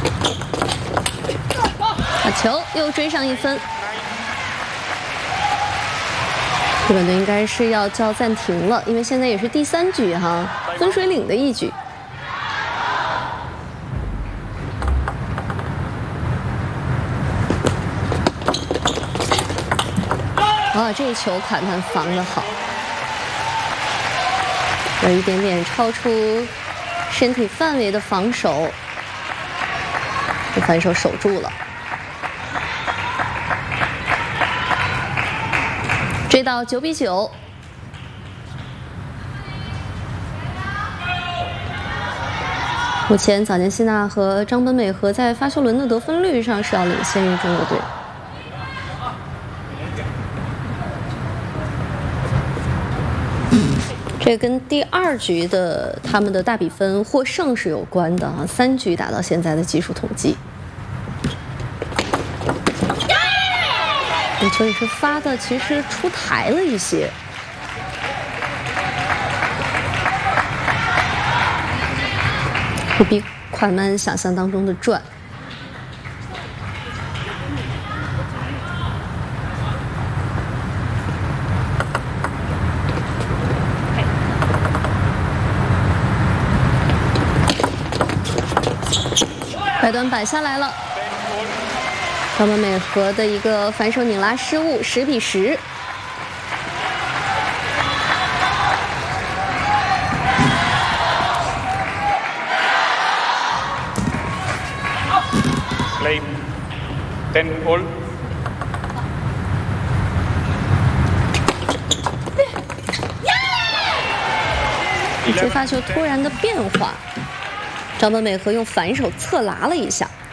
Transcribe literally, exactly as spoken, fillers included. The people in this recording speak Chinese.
把球又追上一分。日本队应该是要叫暂停了，因为现在也是第三局哈，分水岭的一局。哇，这一球坎坎防得好，有一点点超出身体范围的防守，被反手守住了。追到九比九，目前早田希娜和张本美和在发球轮的得分率上是要领先于中国队。这跟第二局的他们的大比分获胜是有关的啊，三局打到现在的技术统计。这球也是发的，其实出台了一些。不比快慢想象当中的转。快端摆下来了，张本美和的一个反手拧拉失误，十比十。 Play ten all。 这发球突然的变化。张本美和用反手侧拉了一下，